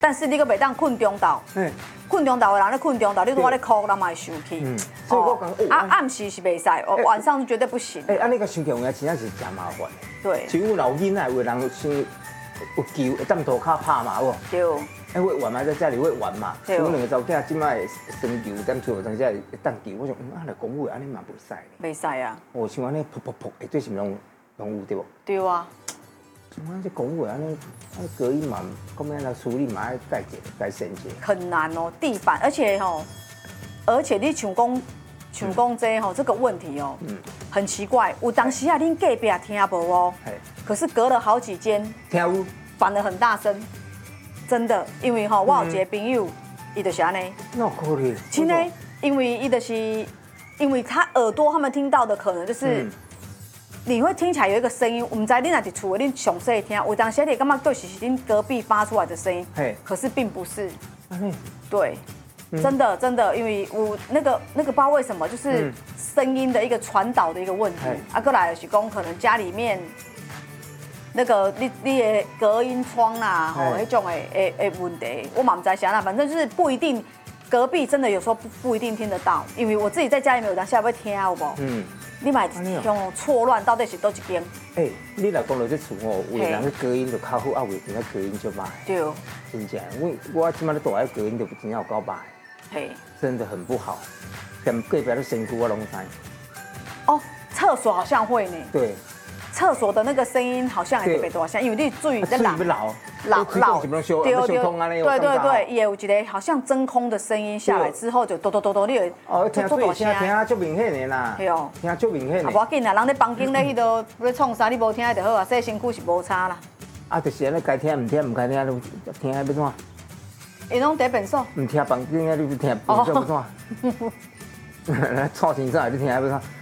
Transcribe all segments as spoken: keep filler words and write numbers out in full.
但是你个袂当困中昼，困中昼的人咧困中昼，你拄我咧哭，人嘛会生气。嗯， 所以我讲， 啊暗时是袂使，晚上是绝对不行。 哎，啊那个生气有影真正是真麻烦的。 对。 像有老囡仔，有人生有球，会当涂骹拍嘛，有。 对。 哎，会玩嘛，在家里会玩嘛。有两个查某囝即摆生球，踮厝当遮会当球，我想，嗯，啊来公务安尼嘛袂使。 袂使啊。哦， 像安尼噗噗噗，哎，对是毋拢拢有对无？ 对啊。 像安这公务安尼，安隔音嘛，讲要来处理嘛，要改解改善解。 很难哦，地板，而且吼，而且你像讲像讲这吼这个问题哦，嗯，很奇怪，有当时啊，恁隔壁听无哦，可是隔了好几间， 听有， 反而很大声，真的，因为吼，我有一个朋友，伊就是安尼， 那可能， 真的，因为伊就是，因为他耳朵他们听到的可能就是。你会听起来有一个声音，我们在恁那伫厝，恁详细听，有当时你感觉对是恁隔壁发出来的声音，可是并不是。对，真的真的，因为我那个那个不知道为什么，就是声音的一个传导的一个问题。啊，过来就是讲可能家里面那个你你的隔音窗啦，吼，那种的诶诶问题，我嘛唔知啥啦，反正就是不一定，隔壁真的有时候不不一定听得到，因为我自己在家里面有当时会听，有无？嗯。你买用错乱到底是倒一间？ 哎，你若讲到这厝哦，有人个隔音就较好，啊，有人个隔音就歹。 对， 真正，我我即摆咧住的隔音就真正有够歹。嘿，真的很不好，连隔壁的身躯我拢知。 哦，厕所好像会呢。 对。 厕所的那个声音好像也特别多，像因为你注意在老老老丢丢，对对对，也有一个好像真空的声音下来之后就哆哆哆哆，你会哦听最声，听啊足明显的啦， 对哦， 听足明显的。 啊，无要紧啦，人咧房间咧迄度咧创啥，你无听就好啊，洗身躯是无差啦。 啊，就是安尼该听唔听，唔该听你听要怎？ 伊拢伫便所。 唔听房间啊，你就听便所要怎？来创新啥？你听要怎？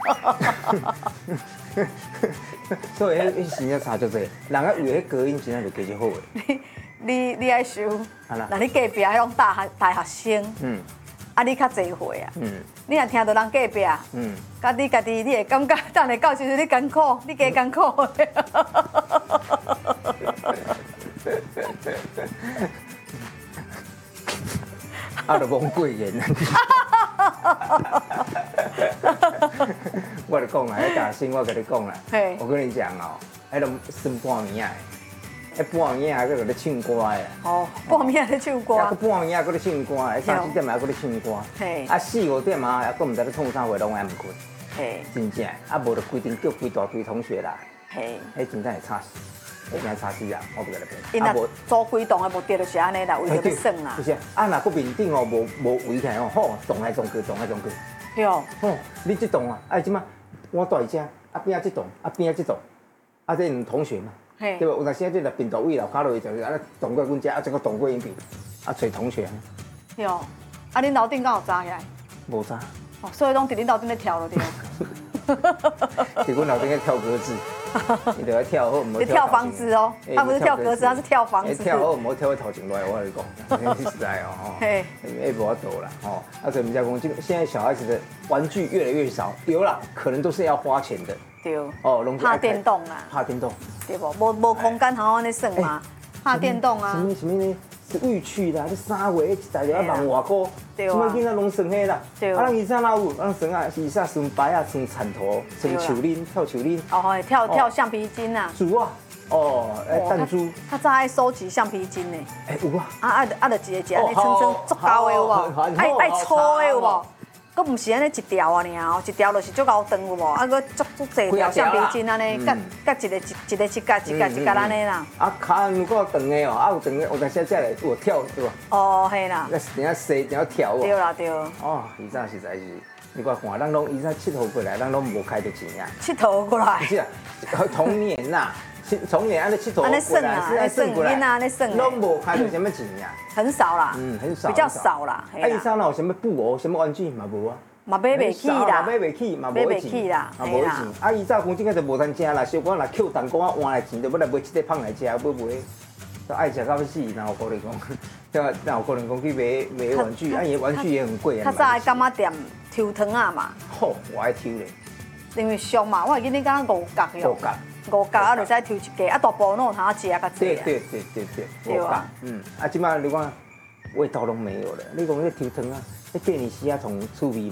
所以迄迄真正差足济，人啊为迄隔音真正就加足好诶。 你你你爱想，那你隔壁迄种大学大学生，嗯，啊你较济岁啊，嗯，你若听到人隔壁，嗯，家己家己你会感觉，等下到时阵你艰苦，你加艰苦。 啊，就讲过言。我就讲啦，迄大声我跟你讲啦，我跟你讲哦，迄种算半暝啊，迄半暝啊，搁咧唱歌的。哦， 半暝咧唱歌。 啊，半暝啊，搁咧唱歌的，三四点啊，搁咧唱歌。嘿。啊，四五点啊，还搁唔知咧创啥话，拢还唔困。嘿。真正，啊，无就规定叫规大堆同学来。嘿。迄真正会吵死，会真吵死啊！我不甲你骗。 因若做规栋的目的就是安尼啦，为着要耍啦。 不是，啊，若搁面顶哦，无无围起来哦，好，动来动去，动来动去。 对哦。 哦，你这栋啊，哎，即马。我住遮，啊边啊这栋，啊边啊这栋，啊这两同学嘛，对不？有当时啊这个平道位楼骹落去就是啊动过阮遮，啊整个动过因边，啊找同学。 对哦，啊恁楼顶敢有早起来？ 无早。 哦，所以拢伫恁楼顶咧跳咯，对。 伫阮楼顶咧跳格子，你得要跳好，唔好跳。跳房子哦，他不是跳格子，他是跳房子。 跳好唔好跳去头前来，我跟你讲，实在哦，嘿，也无法度啦，哦，啊所以人家讲，现在小孩子的玩具越来越少，有啦，可能都是要花钱的。 对。哦，怕电动啦。 怕电动。 对不？无无空间好好咧耍嘛，怕电动啊。 什么什么呢？是欲去啦，这三月一大家要忙外国，什么囡仔拢算迄啦。对。啊，咱以前哪有？咱算啊，以前算牌啊，算铲头，算树林，跳树林。 哦，跳跳橡皮筋啊。 竹啊。哦，哎，弹珠。 他早爱收集橡皮筋呢。 哎，有啊。 啊啊啊！就一个一个，你层层足高的有无？爱爱粗的有无？佫唔是安尼一条啊，尔哦，一条就是足够长有无？啊，佫足足侪条橡皮筋安尼，甲甲一个一一个一角一角一角安尼啦。 啊，骹如果长的哦，啊有长的，有当时再来有跳对吧？ 哦，嘿啦。 那等下洗，等下跳哦。 对啦对。 哦，以前实在是，你看看，咱拢以前佚佗过来，咱拢无开着钱啊。 佚佗过来。 不是啊，童年呐。从年安尼佚佗， 安尼算啊，安尼算过来，安尼算， 拢无开到什么钱呀？ 很少啦， 嗯，很少， 比较少啦。 啊，以前有什么布偶、什么玩具嘛无啊？ 嘛买袂起啦， 买袂起嘛无钱啦，嘛无钱。啊，以前讲真个就无通食啦，小可若捡蛋糕啊换来钱，就要来买一块胖来食，要买，都爱食到要死，然后可能讲，然后可能讲去买买玩具，啊，伊玩具也很贵啊。 较早爱干妈店抽糖啊嘛。 吼，我爱抽咧。 因为俗嘛，我会记你讲五角哟。 五角。 五角啊，就使抽一家，啊大部拢有通食较济啊。 对对对对对， 对啊。 嗯，啊，即摆你看味道拢没有了。你讲那抽汤啊，那店里时啊从趣味。